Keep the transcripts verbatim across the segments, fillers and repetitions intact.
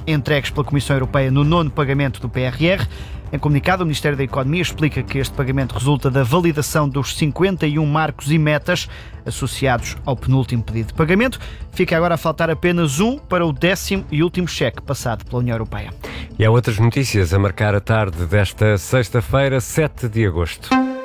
milhões entregues pela Comissão Europeia no nono pagamento do P R R. Em comunicado, o Ministério da Economia explica que este pagamento resulta da validação dos cinquenta e um marcos e metas associados ao penúltimo pedido de pagamento. Fica agora a faltar apenas um para o décimo e último cheque passado pela União Europeia. E há outras notícias a marcar a tarde desta sexta-feira, sete de agosto.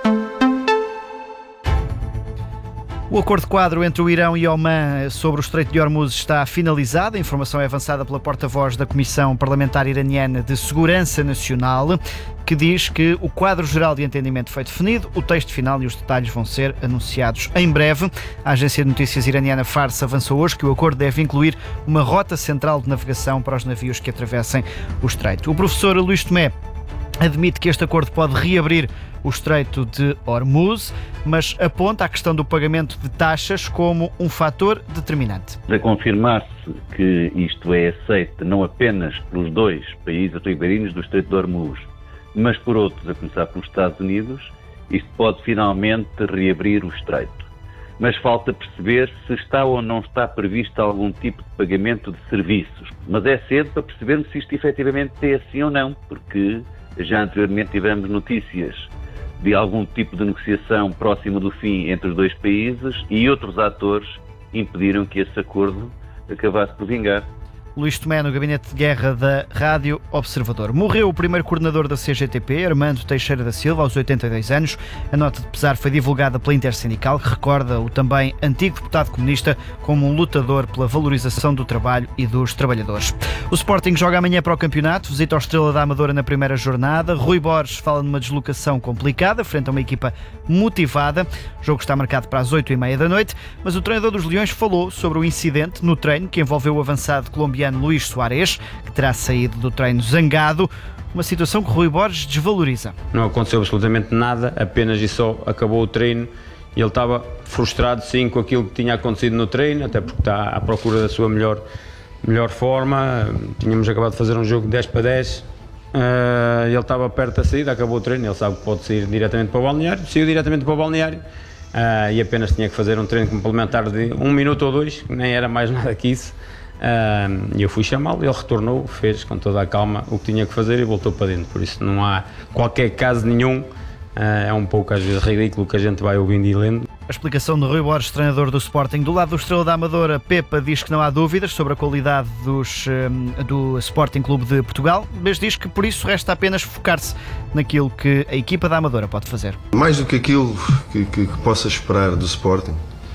O acordo quadro entre o Irão e Omã sobre o Estreito de Hormuz está finalizado. A informação é avançada pela porta-voz da Comissão Parlamentar Iraniana de Segurança Nacional, que diz que o quadro geral de entendimento foi definido, o texto final e os detalhes vão ser anunciados em breve. A agência de notícias iraniana Fars avançou hoje que o acordo deve incluir uma rota central de navegação para os navios que atravessem o Estreito. O professor Luís Tomé admite que este acordo pode reabrir o Estreito de Hormuz, mas aponta a questão do pagamento de taxas como um fator determinante. A confirmar-se que isto é aceito não apenas pelos dois países ribeirinhos do Estreito de Hormuz, mas por outros, a começar pelos Estados Unidos, isto pode finalmente reabrir o Estreito. Mas falta perceber se está ou não está previsto algum tipo de pagamento de serviços. Mas é cedo para percebermos se isto efetivamente é assim ou não, porque já anteriormente tivemos notícias de algum tipo de negociação próxima do fim entre os dois países e outros atores impediram que esse acordo acabasse por vingar. Luís Tomé, no gabinete de guerra da Rádio Observador. Morreu o primeiro coordenador da C G T P, Armando Teixeira da Silva, aos oitenta e dois anos. A nota de pesar foi divulgada pela Intersindical, que recorda o também antigo deputado comunista como um lutador pela valorização do trabalho e dos trabalhadores. O Sporting joga amanhã para o campeonato, visita ao Estrela da Amadora na primeira jornada. Rui Borges fala numa deslocação complicada, frente a uma equipa motivada. O jogo está marcado para as oito e meia da noite, mas o treinador dos Leões falou sobre o incidente no treino que envolveu o avançado colombiano Luís Soares, que terá saído do treino zangado, uma situação que Rui Borges desvaloriza. Não aconteceu absolutamente nada, apenas e só acabou o treino e ele estava frustrado sim com aquilo que tinha acontecido no treino, até porque está à procura da sua melhor, melhor forma. Tínhamos acabado de fazer um jogo de dez para dez, uh, ele estava perto da saída, acabou o treino, ele sabe que pode sair diretamente para o balneário, saiu diretamente para o balneário uh, e apenas tinha que fazer um treino complementar de um minuto ou dois, nem era mais nada que isso. E uh, eu fui chamá-lo, ele retornou, fez com toda a calma o que tinha que fazer e voltou para dentro. Por isso não há qualquer caso nenhum, uh, é um pouco às vezes ridículo que a gente vai ouvindo e lendo. A explicação de Rui Borges, treinador do Sporting. Do lado do Estrela da Amadora, Pepa diz que não há dúvidas sobre a qualidade dos, um, do Sporting Clube de Portugal, mas diz que por isso resta apenas focar-se naquilo que a equipa da Amadora pode fazer. Mais do que aquilo que, que, que possa esperar do Sporting,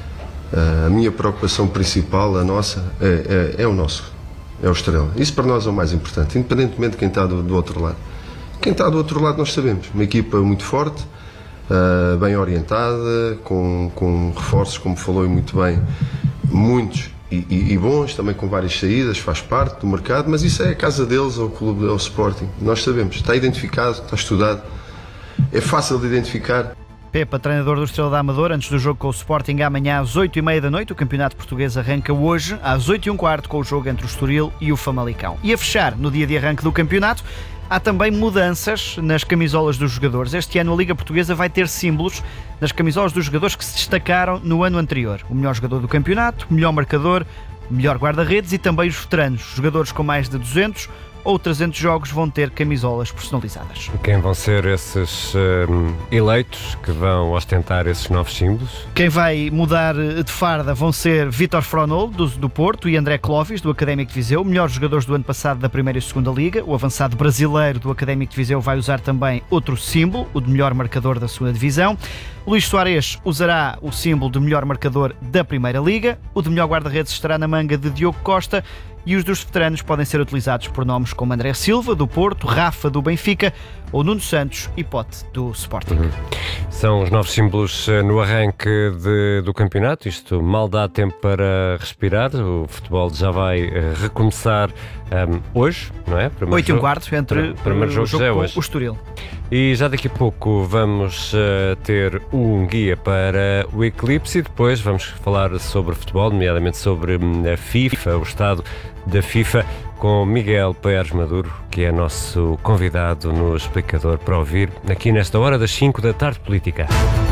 a minha preocupação principal, a nossa, é, é, é o nosso, é o Estrela. Isso para nós é o mais importante, independentemente de quem está do, do outro lado. Quem está do outro lado nós sabemos, uma equipa muito forte, uh, bem orientada, com, com reforços, como falou e muito bem, muitos e, e, e bons, também com várias saídas, faz parte do mercado, mas isso é a casa deles, é o clube, é o Sporting. Nós sabemos, está identificado, está estudado, é fácil de identificar. Pepa, treinador do Estrela da Amadora, antes do jogo com o Sporting amanhã às oito e meia da noite. O Campeonato Português arranca hoje às oito e um quarto com o jogo entre o Estoril e o Famalicão. E a fechar, no dia de arranque do campeonato, há também mudanças nas camisolas dos jogadores. Este ano a Liga Portuguesa vai ter símbolos nas camisolas dos jogadores que se destacaram no ano anterior. O melhor jogador do campeonato, o melhor marcador, o melhor guarda-redes e também os veteranos. Jogadores com mais de duzentos ou trezentos jogos vão ter camisolas personalizadas. Quem vão ser esses um, eleitos que vão ostentar esses novos símbolos? Quem vai mudar de farda vão ser Vítor Fronol, do, do Porto, e André Clovis, do Académico de Viseu, melhores jogadores do ano passado da primeira e segunda Liga. O avançado brasileiro do Académico de Viseu vai usar também outro símbolo, o de melhor marcador da segunda divisão. Luís Soares usará o símbolo de melhor marcador da primeira Liga. O de melhor guarda-redes estará na manga de Diogo Costa. E os dos veteranos podem ser utilizados por nomes como André Silva, do Porto, Rafa, do Benfica, ou Nuno Santos e Pote, do Sporting. Uhum. São os novos símbolos no arranque de, do campeonato. Isto mal dá tempo para respirar. O futebol já vai uh, recomeçar um, hoje, não é? oito e um quarto entre primeiro jogo, o jogo é com hoje. O Estoril. E já daqui a pouco vamos uh, ter um guia para o Eclipse e depois vamos falar sobre futebol, nomeadamente sobre a FIFA, o estado da FIFA, com Miguel Pérez Maduro, que é nosso convidado no Explicador para ouvir aqui nesta hora das cinco da tarde política.